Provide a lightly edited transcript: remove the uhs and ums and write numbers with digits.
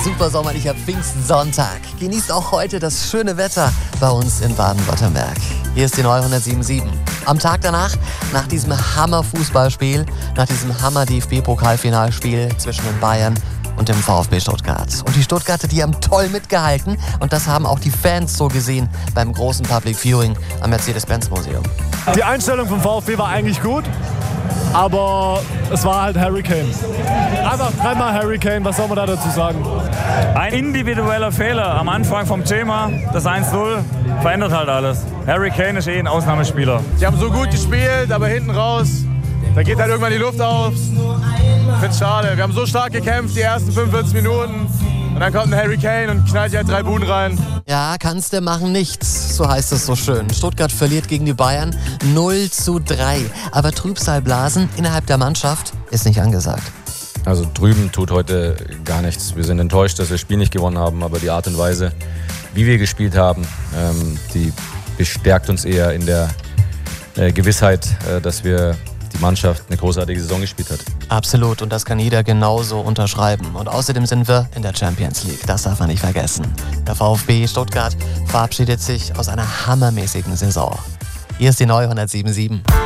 super sommerlicher Pfingstsonntag. Genießt auch heute das schöne Wetter bei uns in Baden-Württemberg. Hier ist die neue 107.7. Am Tag danach, nach diesem Hammer-Fußballspiel, nach diesem Hammer-DFB-Pokalfinalspiel zwischen den Bayern und dem VfB Stuttgart. Und die Stuttgarter, die haben toll mitgehalten. Und das haben auch die Fans so gesehen beim großen Public Viewing am Mercedes-Benz-Museum. Die Einstellung vom VfB war eigentlich gut, aber es war halt Harry Kane. Einfach dreimal Harry Kane, was soll man da dazu sagen? Ein individueller Fehler am Anfang vom Thema, das 1-0, verändert halt alles. Harry Kane ist ein Ausnahmespieler. Die haben so gut gespielt, aber hinten raus, da geht halt irgendwann die Luft auf. Ich find's schade. Wir haben so stark gekämpft, die ersten 45 Minuten. Und dann kommt ein Harry Kane und knallt halt 3 Buden rein. Ja, kannst der machen nichts, so heißt es so schön. Stuttgart verliert gegen die Bayern 0-3. Aber Trübsalblasen innerhalb der Mannschaft ist nicht angesagt. Also drüben tut heute gar nichts. Wir sind enttäuscht, dass wir das Spiel nicht gewonnen haben, aber die Art und Weise, wie wir gespielt haben, die bestärkt uns eher in der Gewissheit, dass wir die Mannschaft eine großartige Saison gespielt hat. Absolut, und das kann jeder genauso unterschreiben. Und außerdem sind wir in der Champions League, das darf man nicht vergessen. Der VfB Stuttgart verabschiedet sich aus einer hammermäßigen Saison. Hier ist die neue 107.7.